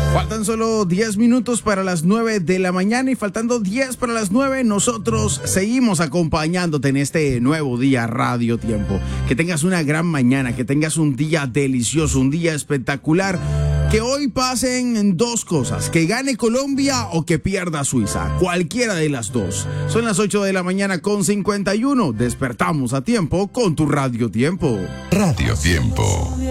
Faltan solo 10 minutos para las 9 de la mañana y faltando 10 para las 9, nosotros seguimos acompañándote en este nuevo día Radio Tiempo. Que tengas una gran mañana, que tengas un día delicioso, un día espectacular. Que hoy pasen dos cosas, que gane Colombia o que pierda Suiza, cualquiera de las dos. Son las 8 de la mañana con 51, despertamos a tiempo con tu Radio Tiempo. Radio Tiempo.